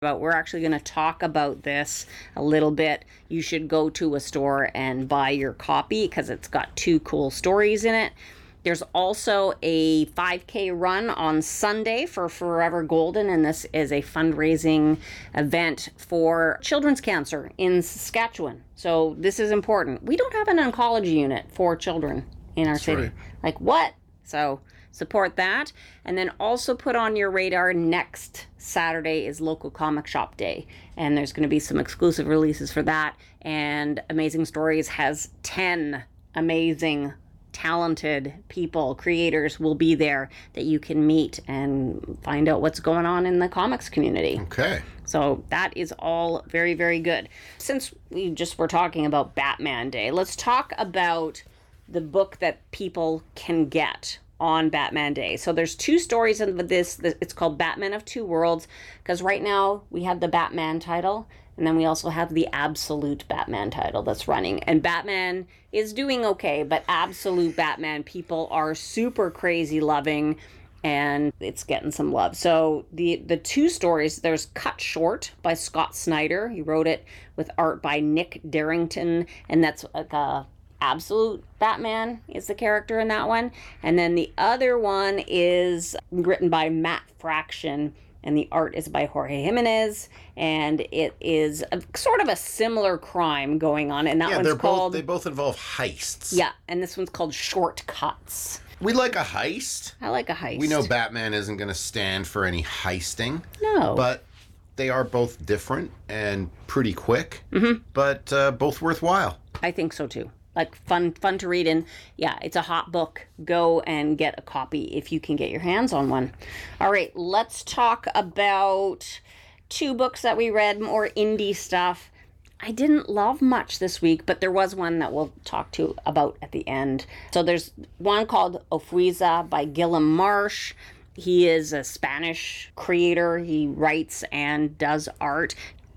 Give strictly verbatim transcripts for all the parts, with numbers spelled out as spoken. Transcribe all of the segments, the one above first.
But we're actually going to talk about this a little bit. You should go to a store and buy your copy because it's got two cool stories in it. There's also a five K run on Sunday for Forever Golden, and this is a fundraising event for children's cancer in Saskatchewan. So this is important. We don't have an oncology unit for children in our That's city. right. Like, what? So support that. And then also put on your radar, next Saturday is Local Comic Shop Day. And there's going to be some exclusive releases for that. And Amazing Stories has ten amazing, talented people, creators will be there that you can meet and find out what's going on in the comics community. Okay. So that is all very, very good. Since we just were talking about Batman Day, let's talk about the book that people can get on Batman Day. So there's two stories in this. It's called Batman of Two Worlds, because right now we have the Batman title, and then we also have the Absolute Batman title that's running. And Batman is doing okay, but Absolute Batman people are super crazy loving, and it's getting some love. So the the two stories, there's Cut Short by Scott Snyder. He wrote it with art by Nick Darrington, and that's like a Absolute Batman is the character in that one. And then the other one is written by Matt Fraction, and the art is by Jorge Jimenez, and it is a, sort of a similar crime going on. And that Yeah, one's they're called... both they both involve heists. Yeah, and this one's called Shortcuts. We like a heist. I like a heist. We know Batman isn't going to stand for any heisting. No. But they are both different and pretty quick, mm-hmm. but uh, both worthwhile. I think so too. Like fun fun to read, and yeah, it's a hot book. Go and get a copy if you can get your hands on one. All right, let's talk about two books that we read, more indie stuff. I didn't love much this week, but there was one that we'll talk to about at the end. So there's one called Ofuiza by Gilliam Marsh. He is a Spanish creator. He writes and does art.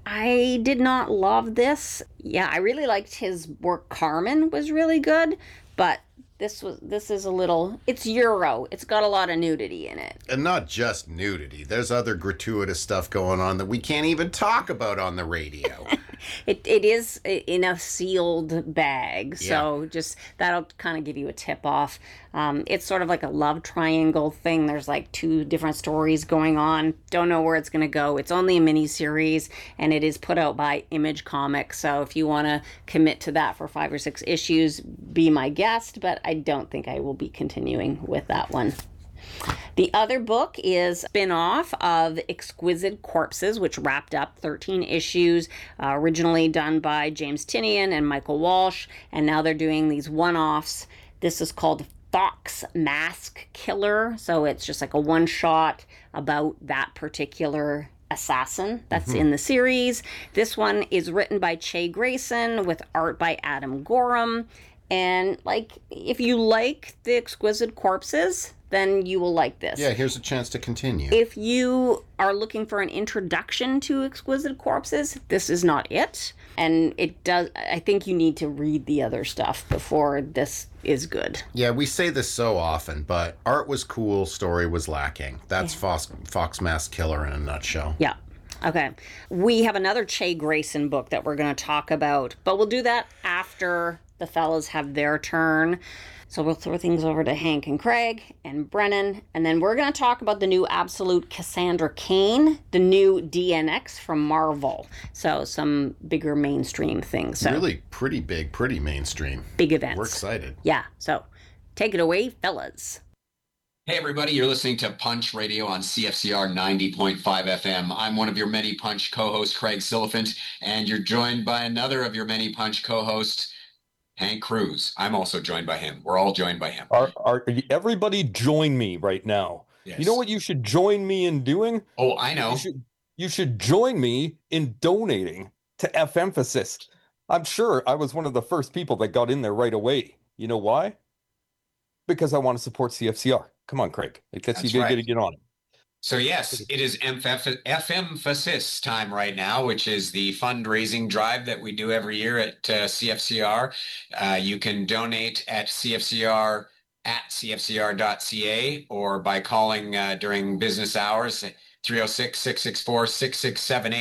I did not love this. Yeah, I really liked his work. Carmen was really good, but this was this is a little, it's Euro. It's got a lot of nudity in it. And not just nudity. There's other gratuitous stuff going on that we can't even talk about on the radio. It It is in a sealed bag, so Yeah. just that'll kind of give you a tip off. Um, it's sort of like a love triangle thing. There's like two different stories going on. Don't know where it's going to go. It's only a mini series, and it is put out by Image Comics. So if you want to commit to that for five or six issues, be my guest. But I don't think I will be continuing with that one. The other book is a spin-off of Exquisite Corpses, which wrapped up thirteen issues, uh, originally done by James Tinian and Michael Walsh, and now they're doing these one-offs. This is called Fox Mask Killer, so it's just like a one-shot about that particular assassin that's mm-hmm. in the series. This one is written by Che Grayson with art by Adam Gorham. And like, if you like the Exquisite Corpses, then you will like this. Yeah, here's a chance to continue. If you are looking for an introduction to Exquisite Corpses, this is not it. And it does, I think you need to read the other stuff before this is good. Yeah, we say this so often, but art was cool, story was lacking. That's yeah. Fox, Fox Mask Killer in a nutshell. Yeah. Okay. We have another Che Grayson book that we're going to talk about, but we'll do that after the fellas have their turn. So we'll throw things over to Hank and Craig and Brennan, and then we're going to talk about the new Absolute Cassandra Cain, the new D N X from Marvel. So some bigger mainstream things. So really pretty big, pretty mainstream. Big events. We're excited. Yeah. So take it away, fellas. Hey, everybody. You're listening to Punch Radio on C F C R ninety point five F M. I'm one of your Many Punch co-hosts, Craig Silliphant, and you're joined by another of your Many Punch co-hosts, Hank Cruz. I'm also joined by him. We're all joined by him. Are, are everybody join me right now? Yes. You know what you should join me in doing? Oh, I know. You should, you should join me in donating to F Emphasis. I'm sure I was one of the first people that got in there right away. You know why? Because I want to support C F C R. Come on, Craig. I guess you got to get on it. So yes, it is F Emphasis time right now, which is the fundraising drive that we do every year at uh, C F C R. Uh, you can donate at C F C R at C F C R dot C A or by calling uh, during business hours at three oh six, six six four, six six seven eight.